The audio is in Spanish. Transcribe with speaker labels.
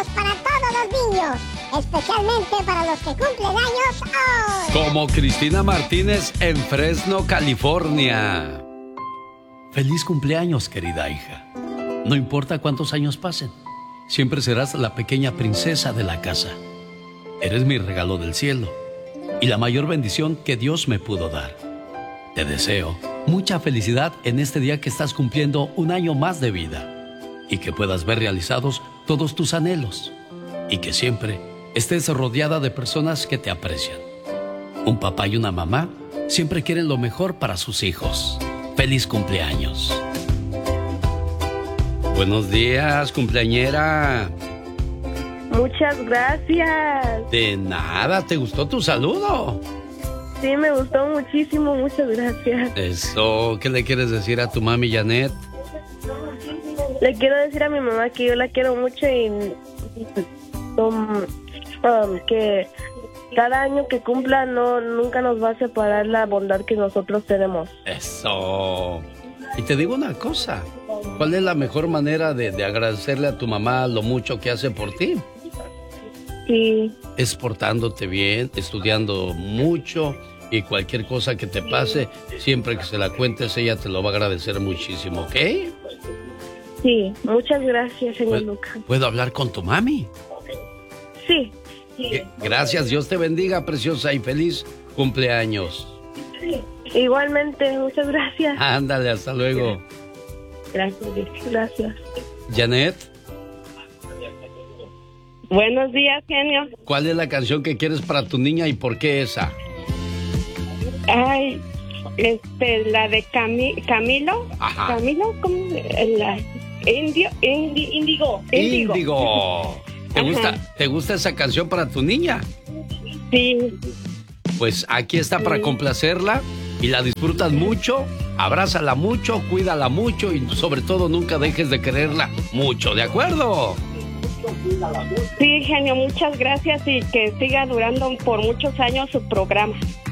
Speaker 1: regalos para todos los niños, especialmente para los que cumplen años hoy.
Speaker 2: Como Cristina Martínez en Fresno, California. Feliz cumpleaños, querida hija. No importa cuántos años pasen, siempre serás la pequeña princesa de la casa. Eres mi regalo del cielo y la mayor bendición que Dios me pudo dar. Te deseo mucha felicidad en este día que estás cumpliendo un año más de vida y que puedas ver realizados todos tus anhelos y que siempre estés rodeada de personas que te aprecian. Un papá y una mamá siempre quieren lo mejor para sus hijos. ¡Feliz cumpleaños! Buenos días, cumpleañera.
Speaker 3: Muchas gracias.
Speaker 2: De nada, ¿te gustó tu saludo?
Speaker 3: Sí, me gustó muchísimo, muchas gracias.
Speaker 2: Eso, ¿qué le quieres decir a tu mami Janet?
Speaker 3: Le quiero decir a mi mamá que yo la quiero mucho y que cada año que cumpla nunca nos va a separar la bondad que nosotros tenemos.
Speaker 2: Eso. Y te digo una cosa, ¿cuál es la mejor manera de agradecerle a tu mamá lo mucho que hace por ti?
Speaker 3: Sí.
Speaker 2: Es portándote bien, estudiando mucho y cualquier cosa que te pase, siempre que se la cuentes, ella te lo va a agradecer muchísimo, ¿ok?
Speaker 3: Sí, muchas gracias, señor Lucas.
Speaker 2: ¿Puedo hablar con tu mami?
Speaker 3: Sí.
Speaker 2: Gracias, Dios te bendiga, preciosa, y feliz cumpleaños.
Speaker 3: Igualmente, muchas gracias.
Speaker 2: Ándale, hasta luego.
Speaker 3: Gracias.
Speaker 2: Janet.
Speaker 3: Buenos días, genio.
Speaker 2: ¿Cuál es la canción que quieres para tu niña y por qué esa?
Speaker 3: Ay, la de Camilo.
Speaker 2: Ajá.
Speaker 3: Camilo, ¿cómo? La Índigo.
Speaker 2: ¿Te gusta esa canción para tu niña?
Speaker 3: Sí.
Speaker 2: Pues aquí está para complacerla y la disfrutas mucho, abrázala mucho, cuídala mucho y sobre todo nunca dejes de quererla mucho, ¿de acuerdo?
Speaker 3: Sí, genio, muchas gracias y que siga durando por muchos años su programa.